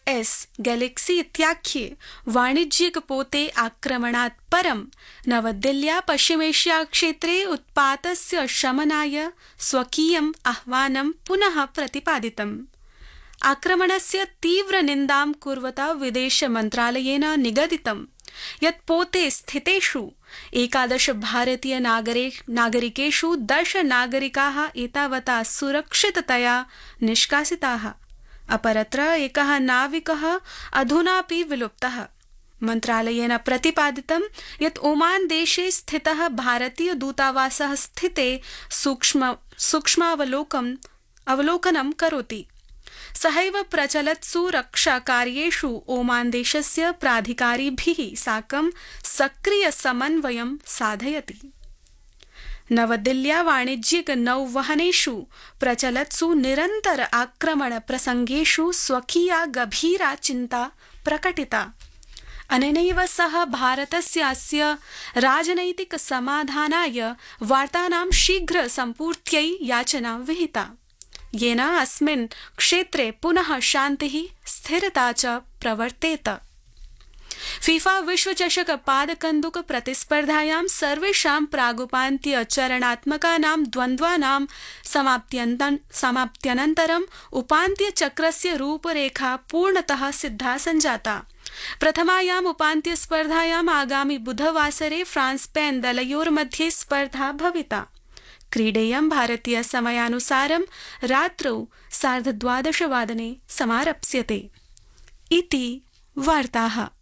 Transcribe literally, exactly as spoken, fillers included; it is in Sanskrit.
एस् गैलेक्सी इत्याख्ये वाणिज्यिकपोते आक्रमणात् परं नवदिल्ल्या पश्चिमेशिया क्षेत्रे उत्पातस्य शमनाय स्वकीयम् आह्वानं पुनः प्रतिपादितम्। आक्रमणस्य तीव्रनिन्दां कुर्वता विदेशमन्त्रालयेन निगदितं यत् पोते स्थितेषु एकादश भारतीय नागरिकेषु दश नागरिकाः एतावता सुरक्षिततया निष्कासिताः। अपरत्र एकः नाविकः अधुनापि विलुप्तः। मन्त्रालयेन प्रतिपादितं यत् ओमान देशे स्थितः भारतीय दूतावासः स्थिते सूक्ष्म सूक्ष्मावलोकनं अवलोकनं करोति। सहैव प्रचलत्सु रक्षाकार्येषु ओमान देशस्य प्राधिकारिभिः साकं सक्रियसमन्वयं साधयति। नवदिल्ल्या वाणिज्यिक नौवहनेषु प्रचलत्सु निरन्तर आक्रमण प्रसंगेषु स्वकीया गभीरा चिन्ता प्रकटिता। अनेनैव सह भारतस्य अस्य राजनैतिक समाधानाय वार्तानां शीघ्र सम्पूर्त्यै याचना विहिता, येन अस्मिन् क्षेत्रे पुनः शान्तिः स्थिरता च प्रवर्तेत। फीफा विश्वचषक पादकन्दुक प्रतिस्पर्धायां सर्वेषां प्रागुपान्त्य चरणात्मकानां द्वन्द्वानां समाप्त्यनन्तरम् उपान्त्यचक्रस्य रूपरेखा पूर्णतः सिद्धा सञ्जाता। प्रथमायाम् उपान्त्यस्पर्धायाम् आगामि बुधवासरे फ्रांस स्पेन दलयोर्मध्ये स्पर्धा भविता। क्रीडेयं भारतीय समयानुसारं रात्रौ सार्धद्वादशवादने समारप्स्यते। इति वार्ताः।